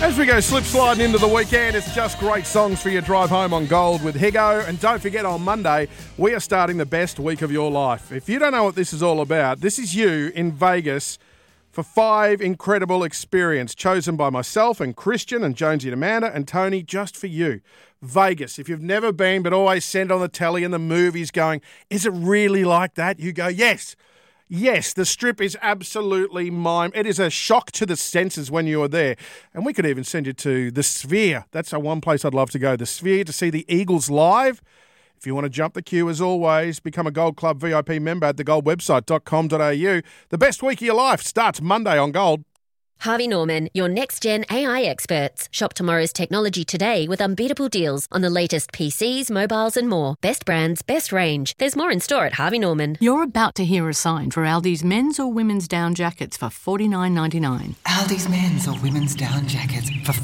As we go slip-sliding into the weekend, it's just great songs for your drive home on Gold with Higo. And don't forget, on Monday, we are starting the best week of your life. If you don't know what this is all about, this is you in Vegas for 5 incredible experiences chosen by myself and Christian and Jonesy and Amanda and Tony just for you. Vegas. If you've never been but always seen on the telly and the movies going, is it really like that? You go, yes. Yes, the Strip is absolutely mime. It is a shock to the senses when you are there. And we could even send you to the Sphere. That's one place I'd love to go. The Sphere, to see the Eagles live. If you want to jump the queue, as always, become a Gold Club VIP member at thegoldwebsite.com.au. The best week of your life starts Monday on Gold. Harvey Norman, your next-gen AI experts. Shop tomorrow's technology today with unbeatable deals on the latest PCs, mobiles and more. Best brands, best range. There's more in store at Harvey Norman. You're about to hear a sign for Aldi's men's or women's down jackets for $49.99. Aldi's men's or women's down jackets for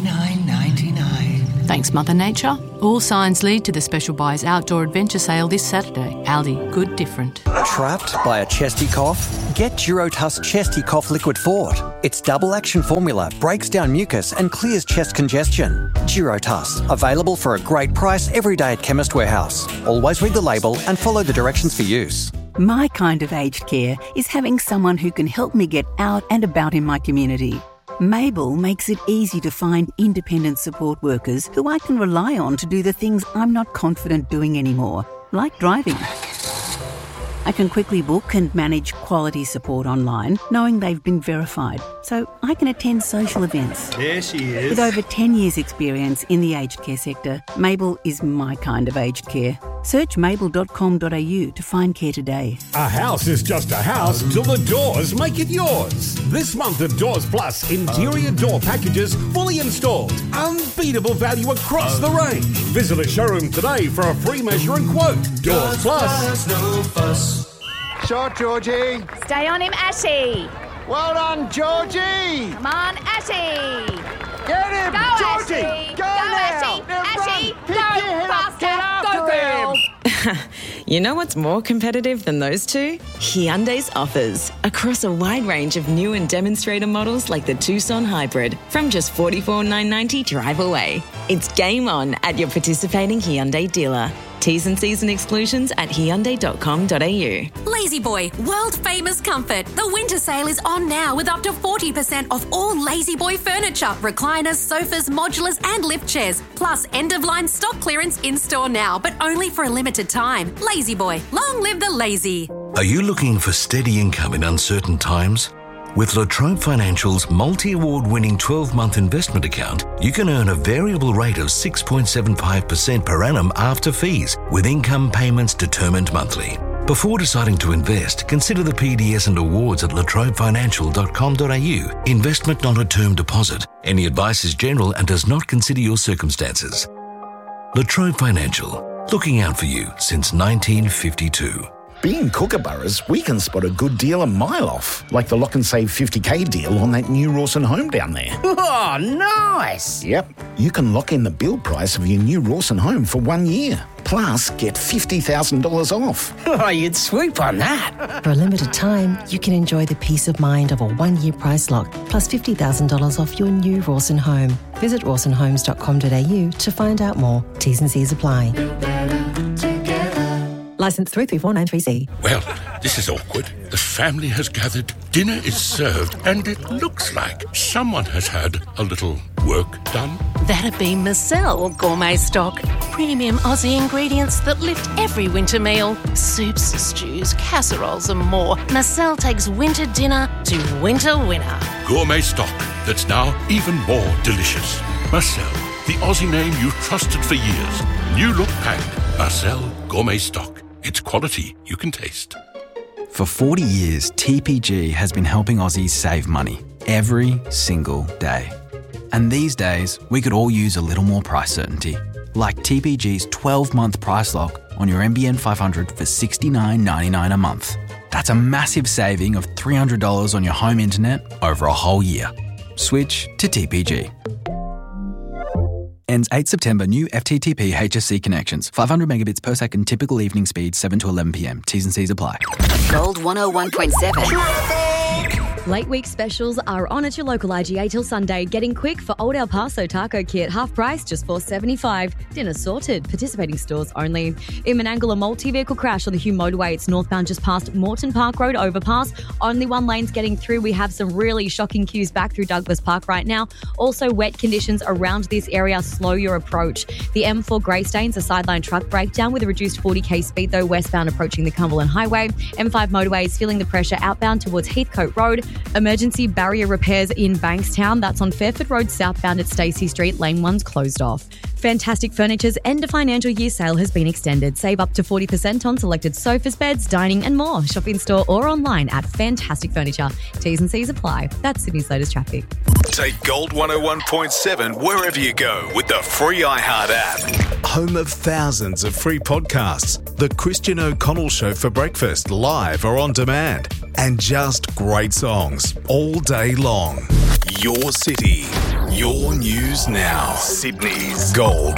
$49.99. Thanks, Mother Nature. All signs lead to the Special Buys Outdoor Adventure Sale this Saturday. Aldi, good different. Trapped by a chesty cough? Get Durotuss Chesty Cough Liquid Fort. Its double-action formula breaks down mucus and clears chest congestion. Durotuss, available for a great price every day at Chemist Warehouse. Always read the label and follow the directions for use. My kind of aged care is having someone who can help me get out and about in my community. Mabel makes it easy to find independent support workers who I can rely on to do the things I'm not confident doing anymore, like driving. I can quickly book and manage quality support online, knowing they've been verified, so I can attend social events. There she is. With over 10 years' experience in the aged care sector, Mabel is my kind of aged care. Search mabel.com.au to find care today. A house is just a house till the doors make it yours. This month of Doors Plus, interior door packages fully installed. Unbeatable value across the range. Visit a showroom today for a free measure and quote. Doors Plus. No fuss. Shot, Georgie. Stay on him, Ashy. Well done, Georgie. Come on, Ashy. Get him, Go, Georgie. Ashy. Go Ashy. now. Ashy. Pick Go your head up. Get faster. Go, after girl. him. You know what's more competitive than those two? Hyundai's offers. Across a wide range of new and demonstrator models like the Tucson Hybrid from just $44,990 drive away. It's game on at your participating Hyundai dealer. T's and C's and exclusions at Hyundai.com.au. Lazy Boy, world famous comfort. The winter sale is on now with up to 40% off all Lazy Boy furniture, recliners, sofas, modulars and lift chairs. Plus end of line stock clearance in store now, but only for a limited time. Lazy Boy, long live the lazy. Are you looking for steady income in uncertain times? With La Trobe Financial's multi-award winning 12-month investment account, you can earn a variable rate of 6.75% per annum after fees, with income payments determined monthly. Before deciding to invest, consider the PDS and awards at latrobefinancial.com.au. Investment not a term deposit. Any advice is general and does not consider your circumstances. La Trobe Financial, looking out for you since 1952. Being Kookaburras, we can spot a good deal a mile off, like the Lock and Save 50k deal on that new Rawson home down there. Oh, nice! Yep, you can lock in the build price of your new Rawson home for 1 year. Plus, get $50,000 off. Oh, you'd swoop on that. For a limited time, you can enjoy the peace of mind of a 1-year price lock, plus $50,000 off your new Rawson home. Visit rawsonhomes.com.au to find out more. T's and C's apply. Licence 33493C. Well, this is awkward. The family has gathered, dinner is served, and it looks like someone has had a little work done. That'd be Marcel Gourmet Stock. Premium Aussie ingredients that lift every winter meal. Soups, stews, casseroles and more. Marcel takes winter dinner to winter winner. Gourmet stock that's now even more delicious. Marcel, the Aussie name you've trusted for years. New look packed. Marcel Gourmet Stock. It's quality you can taste. For 40 years, TPG has been helping Aussies save money every single day. And these days, we could all use a little more price certainty, like TPG's 12-month price lock on your NBN 500 for $69.99 a month. That's a massive saving of $300 on your home internet over a whole year. Switch to TPG. Ends 8 September. New FTTP HSC connections. 500 megabits per second. Typical evening speed 7 to 11 p.m. T's and C's apply. Gold 101.7. Late week specials are on at your local IGA till Sunday. Getting quick for Old El Paso Taco Kit. Half price, just $4.75. Dinner sorted. Participating stores only. In Menangle, a multi-vehicle crash on the Hume Motorway. It's northbound just past Moreton Park Road overpass. Only one lane's getting through. We have some really shocking queues back through Douglas Park right now. Also, wet conditions around this area. Slow your approach. The M4 Greystanes, a sideline truck breakdown with a reduced 40k speed though, westbound approaching the Cumberland Highway. M5 motorway is feeling the pressure outbound towards Heathcote Road. Emergency barrier repairs in Bankstown. That's on Fairford Road southbound at Stacey Street. Lane 1's closed off. Fantastic Furniture's end of financial year sale has been extended. Save up to 40% on selected sofas, beds, dining and more. Shop in store or online at Fantastic Furniture. T's and C's apply. That's Sydney's latest traffic. Take Gold 101.7 wherever you go with the free iHeart app. Home of thousands of free podcasts. The Christian O'Connell Show for breakfast, live or on demand. And just great songs all day long. Your city, your news now. Sydney's Gold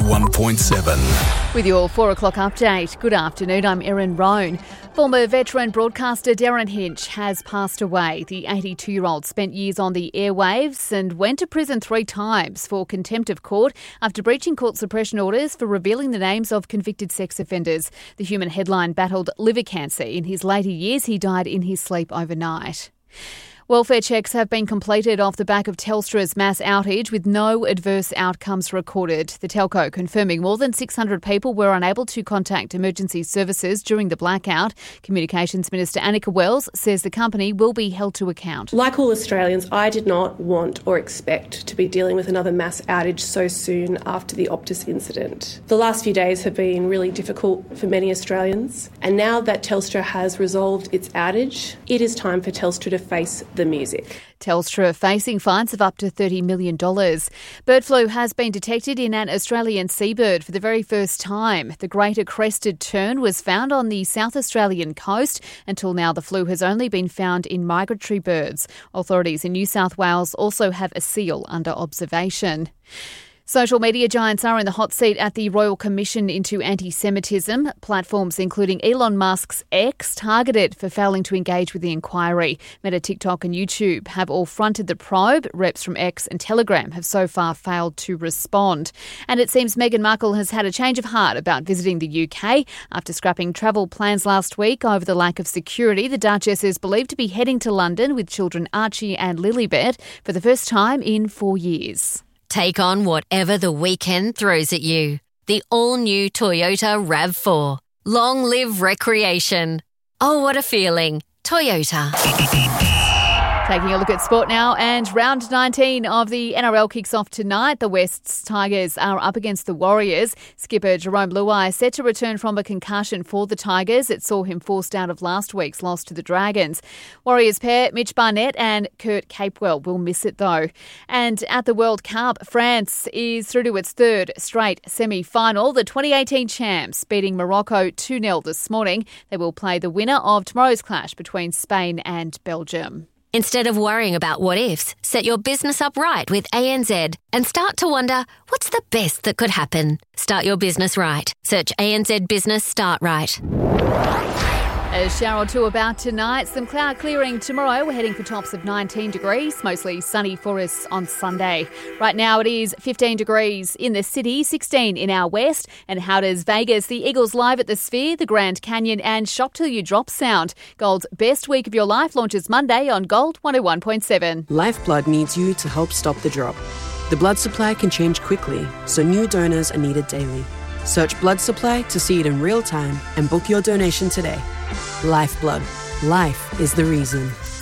101.7. With your 4 o'clock update. Good afternoon, I'm Erin Roan. Former veteran broadcaster Darren Hinch has passed away. The 82-year-old spent years on the airwaves and went to prison 3 times for contempt of court after breaching court suppression orders for revealing the names of convicted sex offenders. The Human headline battled liver cancer. In his later years, he died in his sleep overnight. Welfare checks have been completed off the back of Telstra's mass outage with no adverse outcomes recorded. The telco confirming more than 600 people were unable to contact emergency services during the blackout. Communications Minister Annika Wells says the company will be held to account. Like all Australians, I did not want or expect to be dealing with another mass outage so soon after the Optus incident. The last few days have been really difficult for many Australians, and now that Telstra has resolved its outage, it is time for Telstra to face the music. Telstra facing fines of up to $30 million. Bird flu has been detected in an Australian seabird for the very first time. The greater crested tern was found on the South Australian coast. Until now, the flu has only been found in migratory birds. Authorities in New South Wales also have a seal under observation. Social media giants are in the hot seat at the Royal Commission into Anti-Semitism. Platforms including Elon Musk's X targeted for failing to engage with the inquiry. Meta, TikTok and YouTube have all fronted the probe. Reps from X and Telegram have so far failed to respond. And it seems Meghan Markle has had a change of heart about visiting the UK. After scrapping travel plans last week over the lack of security, the Duchess is believed to be heading to London with children Archie and Lilibet for the first time in 4 years. Take on whatever the weekend throws at you. The all-new Toyota RAV4. Long live recreation. Oh, what a feeling. Toyota. Taking a look at sport now, and round 19 of the NRL kicks off tonight. The West's Tigers are up against the Warriors. Skipper Jerome Luai set to return from a concussion for the Tigers. It saw him forced out of last week's loss to the Dragons. Warriors pair Mitch Barnett and Kurt Capewell will miss it though. And at the World Cup, France is through to its 3rd straight semi-final. The 2018 champs beating Morocco 2-0 this morning. They will play the winner of tomorrow's clash between Spain and Belgium. Instead of worrying about what ifs, set your business up right with ANZ and start to wonder, what's the best that could happen? Start your business right. Search ANZ Business Start Right. A shower or two about tonight. Some cloud clearing tomorrow. We're heading for tops of 19 degrees. Mostly sunny for us on Sunday. Right now it is 15 degrees in the city, 16 in our west. And how does Vegas, the Eagles live at the Sphere, the Grand Canyon and Shop Till You Drop sound? Gold's Best Week of Your Life launches Monday on Gold 101.7. Lifeblood needs you to help stop the drop. The blood supply can change quickly, so new donors are needed daily. Search blood supply to see it in real time and book your donation today. Lifeblood. Life is the reason.